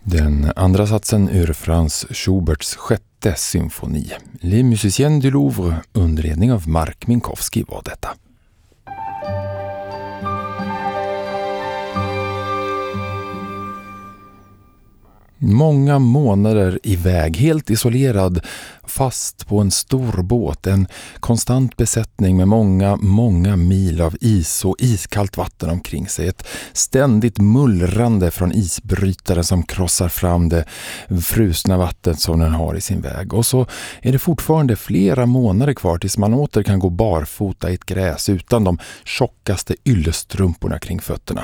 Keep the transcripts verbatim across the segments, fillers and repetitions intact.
Den andra satsen ur Franz Schuberts sjätte symfoni. Les Musiciens du Louvre under ledning av Mark Minkowski var detta. Många månader iväg, helt isolerad, fast på en stor båt, en konstant besättning med många, många mil av is och iskallt vatten omkring sig. Ett ständigt mullrande från isbrytare som krossar fram det frusna vattnet som den har i sin väg. Och så är det fortfarande flera månader kvar tills man åter kan gå barfota i ett gräs utan de tjockaste yllestrumporna kring fötterna.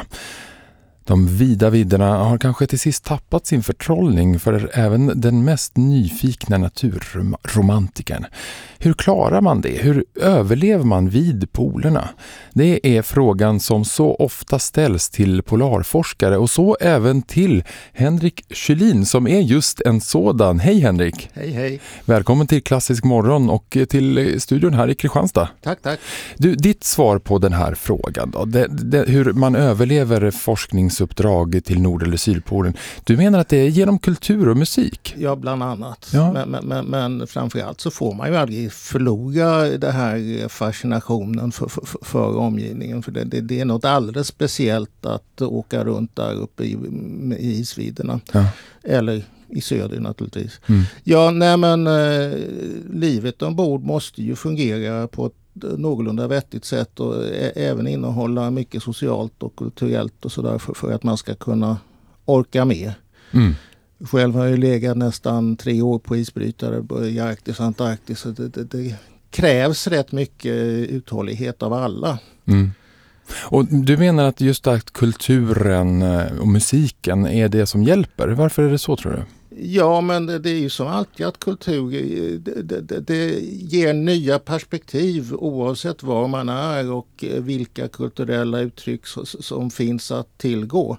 De vida vidderna har kanske till sist tappat sin förtrollning för även den mest nyfikna naturromantikern. Hur klarar man det? Hur överlever man vid polerna? Det är frågan som så ofta ställs till polarforskare och så även till Henrik Kjellin som är just en sådan. Hej Henrik! Hej hej! Välkommen till Klassisk morgon och till studion här i Kristianstad. Tack, tack! Du, ditt svar på den här frågan då, det, det, hur man överlever forskningsuppdrag till Nord- eller Sydpolen. Du menar att det är genom kultur och musik? Ja, bland annat. Ja. Men, men, men, men framförallt så får man ju aldrig förlora det här fascinationen för, för, för omgivningen. För det, det, det är något alldeles speciellt att åka runt där uppe i, i isvidderna. Ja. Eller i söder naturligtvis. Mm. Ja, nej men eh, livet ombord måste ju fungera på ett någorlunda vettigt sätt och ä- även innehålla mycket socialt och kulturellt och sådär för, för att man ska kunna orka med. Mm. Själv har jag legat nästan tre år på isbrytare i Arktis och Antarktis så det, det, det krävs rätt mycket uthållighet av alla. Mm. Och du menar att just att kulturen och musiken är det som hjälper? Varför är det så tror du? Ja, men det, det är ju som alltid att kultur det, det, det ger nya perspektiv oavsett var man är och vilka kulturella uttryck som, som finns att tillgå.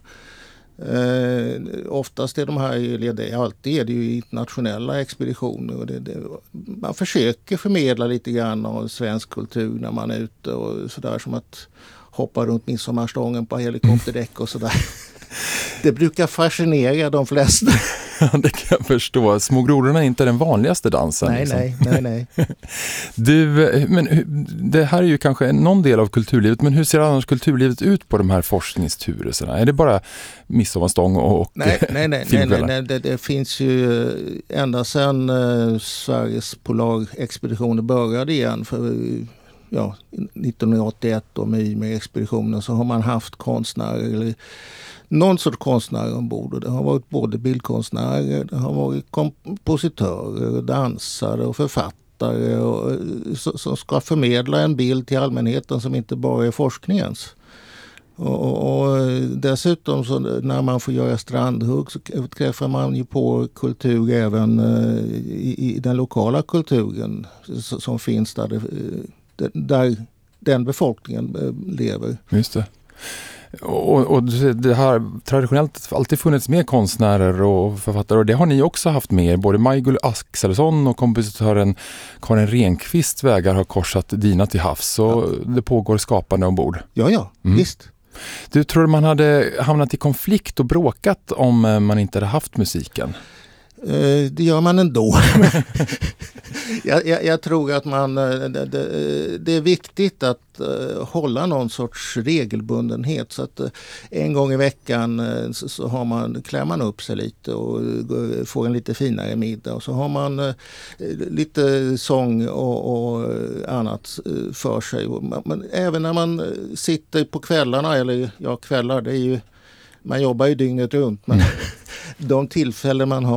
Eh, oftast är de här, eller alltid är det ju internationella expeditioner och det, det, man försöker förmedla lite grann av svensk kultur när man är ute och sådär som att hoppa runt midsommarstången på helikopterdäck och sådär. Det brukar fascinera de flesta. Ja, det kan jag förstå. Små grodorna är inte den vanligaste dansen. Nej, liksom. nej, nej, nej. Du, men det här är ju kanske någon del av kulturlivet, men hur ser annars kulturlivet ut på de här forskningsturerna? Är det bara midsommarstång och, och nej, nej, nej, nej, nej, nej. Det, det finns ju ända sedan eh, Sveriges polarexpeditioner började igen för ja, nittonhundraåttioett och med Ymer-expeditionen så har man haft konstnärer eller någon sorts konstnärer ombord och det har varit både bildkonstnärer, det har varit kompositörer, dansare och författare och, som ska förmedla en bild till allmänheten som inte bara är forskningens. Och, och, och dessutom så när man får göra strandhugg så träffar man ju på kultur även i, i den lokala kulturen som finns där, det, där den befolkningen lever. Just det. Och, och det har traditionellt alltid funnits med konstnärer och författare och det har ni också haft med. Både Majgull Axelsson och kompositören Karin Renqvists vägar har korsat dina till havs så ja. Det pågår skapande ombord. Ja, ja, mm. Visst. Du tror man hade hamnat i konflikt och bråkat om man inte hade haft musiken? Det gör man ändå. jag, jag, jag tror att man, det, det, det är viktigt att hålla någon sorts regelbundenhet så att en gång i veckan så, så har man, klär man upp sig lite och får en lite finare middag och så har man lite sång och, och annat för sig. Men även när man sitter på kvällarna, eller ja kvällar, det är ju, man jobbar ju dygnet runt men de tillfällen man har